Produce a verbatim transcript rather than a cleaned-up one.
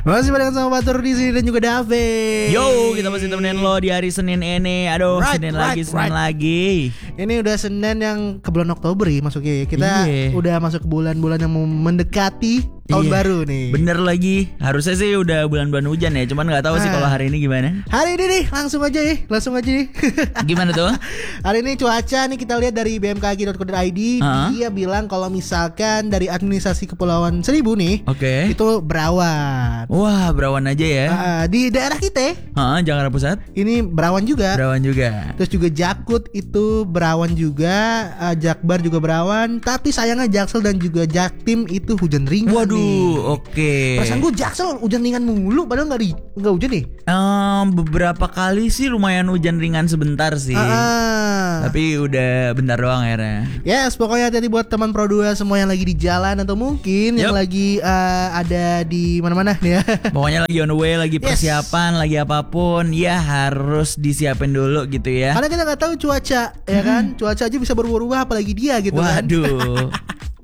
Masih barengan sama Batur di sini dan juga Dave. Yo, kita masih temenin lo di hari Senin ini. Aduh, Right, Senin right, lagi, Senin right. lagi. Ini udah Senin yang ke bulan Oktober ya masuknya. Kita Iya. udah masuk ke bulan-bulan yang mau mendekati tahun Iya. baru nih. Bener lagi. Harusnya sih udah bulan-bulan hujan ya. Cuman nggak tahu sih Ah. kalau hari ini gimana. Hari ini nih langsung aja ya, langsung aja nih. Gimana tuh? Hari ini cuaca nih kita lihat dari b m k g dot co dot i d. Ah. Dia bilang kalau misalkan dari administrasi Kepulauan Seribu nih, Oke. itu berawan. Wah, berawan aja ya. Ah, di daerah kita Heeh, Jakarta Pusat. ini berawan juga. Berawan juga. Terus juga Jakut itu berawan juga, uh, Jakbar juga berawan. Tapi sayangnya Jaksel dan juga Jaktim itu hujan ringan. Waduh, nih. oke. Perasaan gue Jaksel hujan ringan mulu, padahal nggak di nggak hujan nih. Em, beberapa kali sih lumayan hujan ringan sebentar sih. Ah. Tapi udah bentar doang akhirnya. Yes, pokoknya hati-hati buat teman Pro dua semua yang lagi di jalan atau mungkin yang Yup. lagi uh, ada di mana-mana nih ya. Pokoknya lagi on the way, lagi Yes. persiapan, lagi apapun, ya harus disiapin dulu gitu ya. Karena kita nggak tahu cuaca, ya kan? Cuaca aja bisa berubah-ubah, apalagi dia gitu kan. Waduh.